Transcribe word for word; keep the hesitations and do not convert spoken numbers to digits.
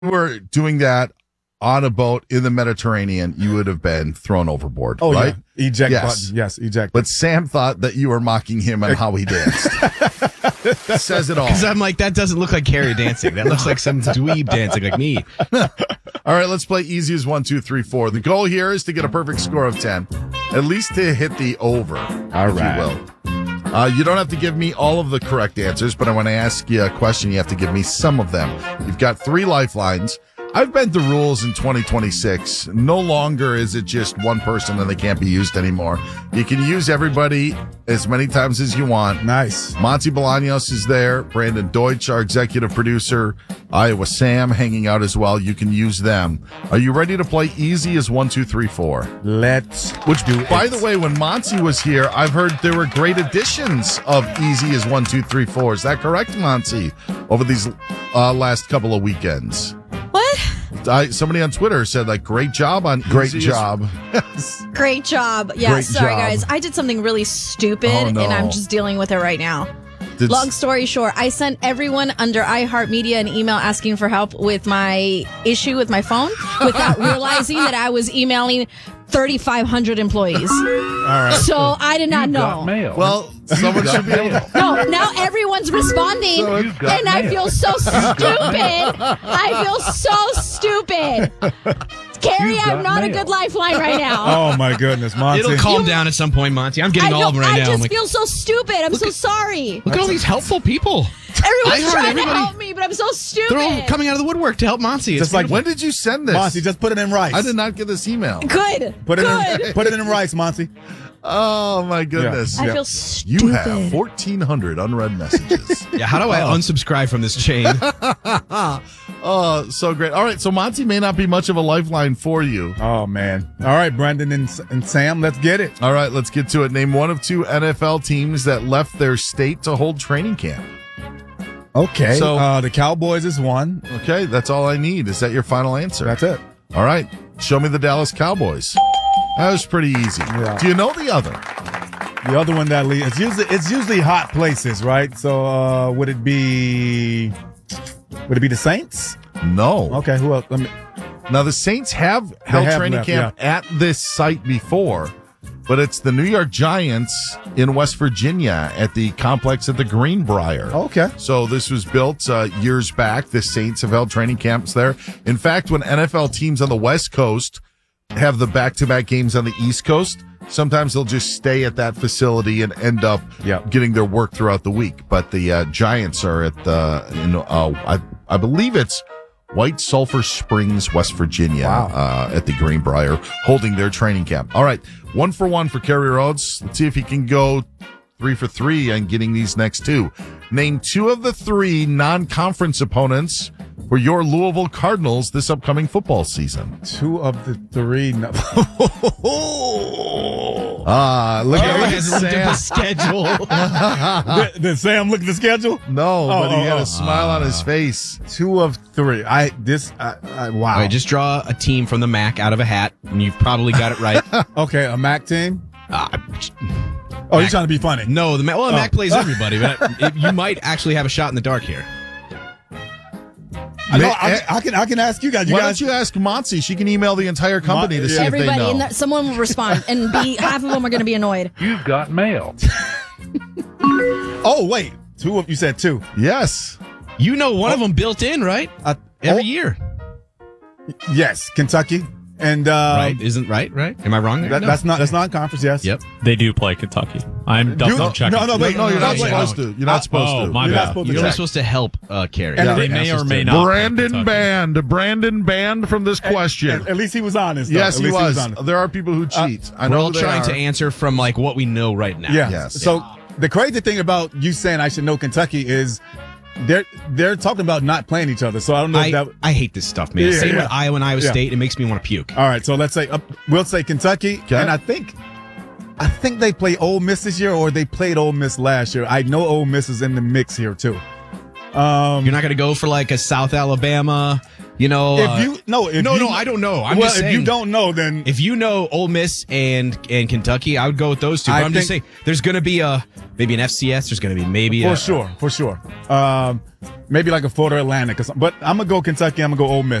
were doing that on a boat in the Mediterranean, you would have been thrown overboard, oh, right? Yeah. Eject yes. button. Yes, eject. But Sam thought that you were mocking him and how he danced. Says it all. Because I'm like, that doesn't look like Carrie dancing. That looks like some dweeb dancing like me. All right, let's play easy as one, two, three, four. The goal here is to get a perfect score of ten, at least to hit the over, all if right. you will. Uh, you don't have to give me all of the correct answers, but when I ask you a question, you have to give me some of them. You've got three lifelines. I've bent the rules in twenty twenty-six. No longer is it just one person and they can't be used anymore. You can use everybody as many times as you want. Nice. Monty Bolaños is there. Brandon Deutsch, our executive producer. Iowa Sam hanging out as well. You can use them. Are you ready to play easy as one, two, three, four? Let's Which, do by it. the way, when Monty was here, I've heard there were great additions of easy as one, two, three, four. Is that correct, Monty? Over these uh, last couple of weekends. What? I, somebody on Twitter said, like, great job on Great easy job. As, Great job. Yeah, Great sorry job. guys. I did something really stupid Oh, no. and I'm just dealing with it right now. did, Long story short, I sent everyone under iHeartMedia an email asking for help with my issue with my phone without realizing that I was emailing thirty-five hundred employees. All right. So I did not know. well, someone should be able to. No, now everyone's responding, So and I feel so stupid. I feel so stupid. Carrie, I'm not a good lifeline right now. Oh my goodness, Monty. It'll calm down at some point, Monty. I'm getting I all of them know, right I now. just I'm like, feel so stupid. I'm so sorry. look at all these helpful people. Everyone's I heard trying everybody- to help me, but I'm so stupid. They're all coming out of the woodwork to help Monty. It's Just like When did you send this? Monty, just put it in rice. I did not get this email. Good. Put it Good. in. Put it in rice, Monty. Oh, my goodness. I Yeah. feel You stupid. have fourteen hundred unread messages. yeah, how do I unsubscribe from this chain? Oh, so great. All right, so Monty may not be much of a lifeline for you. Oh man. All right, Brendan and, and Sam, let's get it. All right, let's get to it. Name one of two N F L teams that left their state to hold training camp. Okay. So- So uh, the Cowboys is one. Okay, that's all I need. Is that your final answer? That's it. All right, show me the Dallas Cowboys. That was pretty easy. Yeah. Do you know the other? The other one that leads. It's usually it's usually hot places, right? So uh, would it be? Would it be the Saints? No. Okay. Who else? Let me, Now, the Saints have held have training left, camp at this site before, but it's the New York Giants in West Virginia at the complex at the Greenbrier. okay. So this was built uh, years back. The Saints have held training camps there. In fact, when N F L teams on the West Coast have the back-to-back games on the East Coast, sometimes they'll just stay at that facility and end up Yep. getting their work throughout the week. But the uh, Giants are at the, you know, uh, I, I believe it's White Sulphur Springs, West Virginia, Wow. uh, at the Greenbrier, holding their training camp. All right, one for one for Kerry Rhodes. Let's see if he can go three for three on getting these next two. Name two of the three non-conference opponents for your Louisville Cardinals this upcoming football season. Two of the three. No. Ah, look Carrie at has looked at the Sam. schedule. did, did Sam look at the schedule? No, but he oh, had oh. a smile on his face. Two of three. I this. I, I, wow. All right, just draw a team from the M A C out of a hat, and you've probably got it right. okay. A M A C team. Uh, Oh, you're trying to be funny. no, the M A C, well, the M A C Oh. plays everybody, but it, you might actually have a shot in the dark here. I, know, I, can, I can. I can ask you guys. You Why guys. don't you ask Monty? She can email the entire company Mon- to see yeah. if they Everybody, know. and that, someone will respond, and be half of them are going to be annoyed. You've got mail. Oh wait. Two of you said two. Yes. You know one of them built in, right? Uh, Every oh, year. Yes, Kentucky. And uh, right? Isn't right? Right? Am I wrong there? that, No. that's not that's not conference. Yes. Yep. They do play Kentucky. I'm double no, checking. no, no, wait, no, you're not wait, supposed no. to. You're not Uh, supposed oh, to. my You're bad. not supposed to You're check. only supposed to help uh, Carrie. And Yeah. They may or may not. play Brandon Kentucky. banned. Brandon banned from this question. At, at least he was honest. Though. yes, At he least was. honest. There are people who cheat. I We're know all who they trying are. to answer from like what we know right now. Yeah. Yes. So the crazy thing about you saying I should know Kentucky is they're they're talking about not playing each other. So I don't know I, if that. I hate this stuff, man. Yeah, Same yeah. with Iowa and Iowa Yeah. State. It makes me want to puke. All right. So let's say uh, we'll say Kentucky, Okay. and I think I think they play Ole Miss this year, or they played Ole Miss last year. I know Ole Miss is in the mix here too. Um, You're not going to go for like a South Alabama, You know, If uh, you no, if no, you, no, I don't know. I'm well, just if saying. you don't know, then If you know Ole Miss and and Kentucky, I would go with those two. But I I'm just saying, think- there's going to be a maybe an F C S. There's going to be maybe for a, sure, for sure. Um, maybe like a Florida Atlantic or something. But I'm gonna go Kentucky. I'm gonna go Ole Miss.